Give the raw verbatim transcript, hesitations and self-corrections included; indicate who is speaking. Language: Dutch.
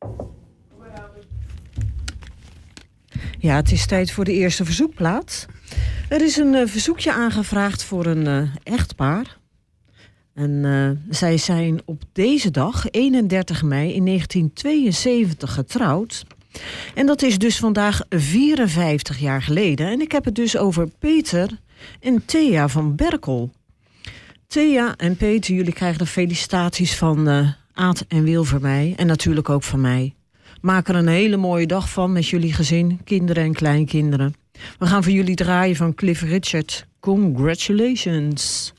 Speaker 1: Ja, het is tijd voor de eerste verzoekplaat. Er is een uh, verzoekje aangevraagd voor een uh, echtpaar. En uh, zij zijn op deze dag, eenendertig mei in negentien tweeënzeventig, getrouwd. En dat is dus vandaag vierenvijftig jaar geleden. En ik heb het dus over Peter en Thea van Berkel. Thea en Peter, jullie krijgen de felicitaties van uh, Aad en Wil voor mij. En natuurlijk ook van mij. Maak er een hele mooie dag van met jullie gezin, kinderen en kleinkinderen. We gaan voor jullie draaien van Cliff Richard. Congratulations.